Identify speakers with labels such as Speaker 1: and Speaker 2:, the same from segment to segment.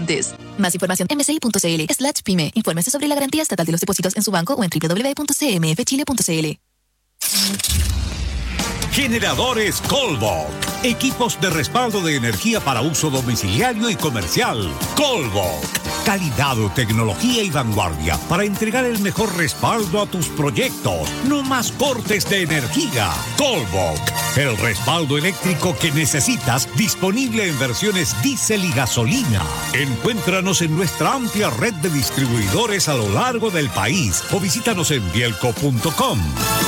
Speaker 1: clientes. Más información en bci.cl/pyme. Infórmese sobre la garantía estatal de los depósitos en su banco o en www.cmfchile.cl.
Speaker 2: Generadores Colbok. Equipos de respaldo de energía para uso domiciliario y comercial. Colbok. Calidad, tecnología y vanguardia para entregar el mejor respaldo a tus proyectos. No más cortes de energía. Colbok. El respaldo eléctrico que necesitas, disponible en versiones diésel y gasolina. Encuéntranos en nuestra amplia red de distribuidores a lo largo del país o visítanos en bielco.com.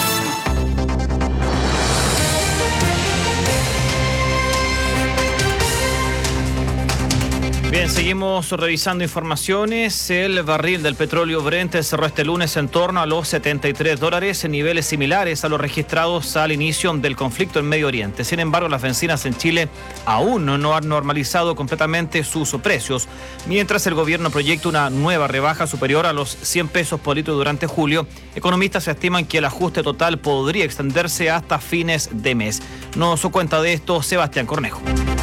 Speaker 3: Bien, seguimos revisando informaciones. El barril del petróleo Brent cerró este lunes en torno a los $73, en niveles similares a los registrados al inicio del conflicto en Medio Oriente. Sin embargo, las bencinas en Chile aún no han normalizado completamente sus precios, mientras el gobierno proyecta una nueva rebaja superior a los 100 pesos por litro durante julio. Economistas estiman que el ajuste total podría extenderse hasta fines de mes. Nos cuenta de esto Sebastián Cornejo.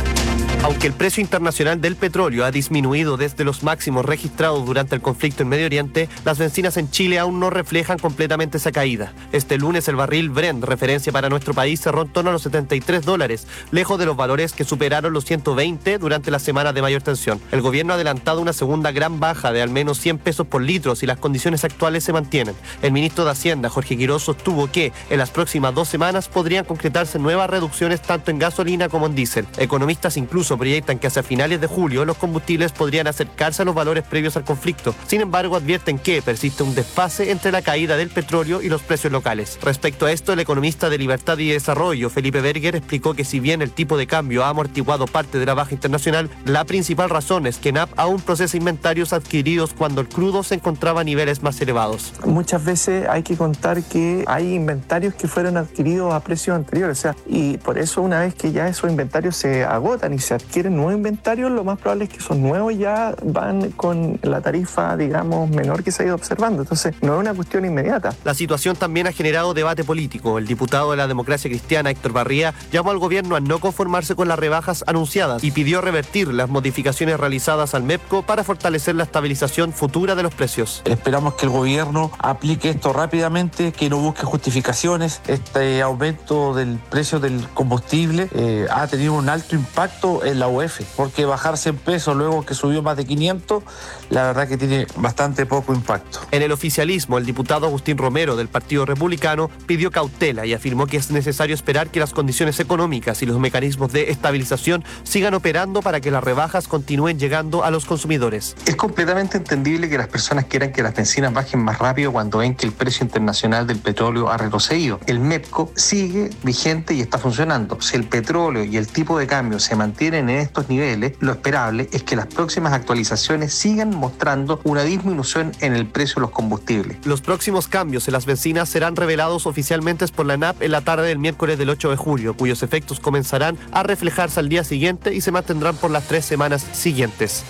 Speaker 4: Aunque el precio internacional del petróleo ha disminuido desde los máximos registrados durante el conflicto en Medio Oriente, las bencinas en Chile aún no reflejan completamente esa caída. Este lunes el barril Brent, referencia para nuestro país, cerró en torno a los $73, lejos de los valores que superaron los 120 durante la semana de mayor tensión. El gobierno ha adelantado una segunda gran baja de al menos 100 pesos por litro si las condiciones actuales se mantienen. El ministro de Hacienda, Jorge Quiroz, sostuvo que en las próximas 2 semanas podrían concretarse nuevas reducciones tanto en gasolina como en diésel. Economistas incluso proyectan que hacia finales de julio los combustibles podrían acercarse a los valores previos al conflicto. Sin embargo, advierten que persiste un desfase entre la caída del petróleo y los precios locales. Respecto a esto, el economista de Libertad y Desarrollo, Felipe Berger, explicó que si bien el tipo de cambio ha amortiguado parte de la baja internacional, la principal razón es que NAP aún procesa inventarios adquiridos cuando el crudo se encontraba a niveles más elevados.
Speaker 5: Muchas veces hay que contar que hay inventarios que fueron adquiridos a precios anteriores, y por eso una vez que ya esos inventarios se agotan y se adquieren nuevos inventarios, lo más probable es que esos nuevos ya van con la tarifa, digamos, menor que se ha ido observando. Entonces, no es una cuestión inmediata.
Speaker 4: La situación también ha generado debate político. El diputado de la Democracia Cristiana, Héctor Barría, llamó al gobierno a no conformarse con las rebajas anunciadas y pidió revertir las modificaciones realizadas al MEPCO para fortalecer la estabilización futura de los precios.
Speaker 6: Esperamos que el gobierno aplique esto rápidamente, que no busque justificaciones. Este aumento del precio del combustible ha tenido un alto impacto en la UEF, porque bajar 100 pesos luego que subió más de 500, la verdad que tiene bastante poco impacto.
Speaker 4: En el oficialismo, el diputado Agustín Romero del Partido Republicano pidió cautela y afirmó que es necesario esperar que las condiciones económicas y los mecanismos de estabilización sigan operando para que las rebajas continúen llegando a los consumidores.
Speaker 7: Es completamente entendible que las personas quieran que las bencinas bajen más rápido cuando ven que el precio internacional del petróleo ha retrocedido. El MEPCO sigue vigente y está funcionando. Si el petróleo y el tipo de cambio se mantienen en estos niveles, lo esperable es que las próximas actualizaciones sigan mostrando una disminución en el precio de los combustibles.
Speaker 4: Los próximos cambios en las bencinas serán revelados oficialmente por la ANAP en la tarde del miércoles del 8 de julio, cuyos efectos comenzarán a reflejarse al día siguiente y se mantendrán por las 3 semanas siguientes.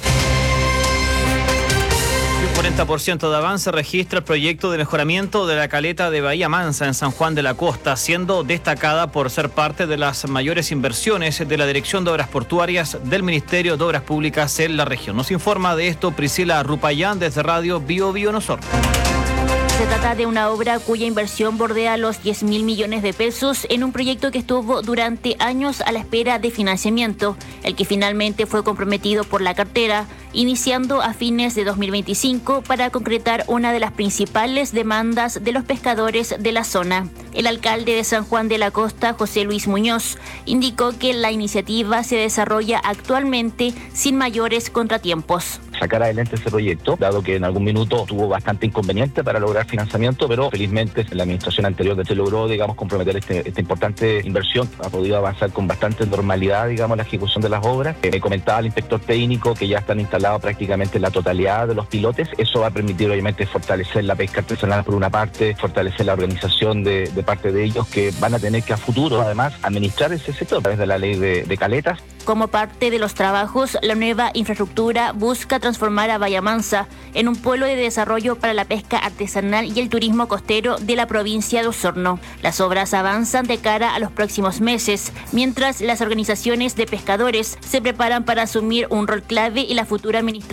Speaker 3: Un 40% de avance registra el proyecto de mejoramiento de la caleta de Bahía Mansa en San Juan de la Costa, siendo destacada por ser parte de las mayores inversiones de la Dirección de Obras Portuarias del Ministerio de Obras Públicas en la región. Nos informa de esto Priscila Rupayán desde Radio Bio Bio Osorno.
Speaker 8: Se trata de una obra cuya inversión bordea los 10.000 millones de pesos en un proyecto que estuvo durante años a la espera de financiamiento, el que finalmente fue comprometido por la cartera, iniciando a fines de 2025 para concretar una de las principales demandas de los pescadores de la zona. El alcalde de San Juan de la Costa, José Luis Muñoz, indicó que la iniciativa se desarrolla actualmente sin mayores contratiempos.
Speaker 9: Sacar adelante ese proyecto, dado que en algún minuto tuvo bastante inconveniente para lograr financiamiento, pero felizmente en la administración anterior se logró, comprometer esta importante inversión. Ha podido avanzar con bastante normalidad, la ejecución de las obras. Me comentaba el inspector técnico que ya están instalados prácticamente la totalidad de los pilotes. Eso va a permitir, obviamente, fortalecer la pesca artesanal por una parte, fortalecer la organización de parte de ellos, que van a tener que a futuro, además, administrar ese sector a través de la ley de caletas.
Speaker 8: Como parte de los trabajos, la nueva infraestructura busca transformar a Bahía Mansa en un polo de desarrollo para la pesca artesanal y el turismo costero de la provincia de Osorno. Las obras avanzan de cara a los próximos meses, mientras las organizaciones de pescadores se preparan para asumir un rol clave en la futura administración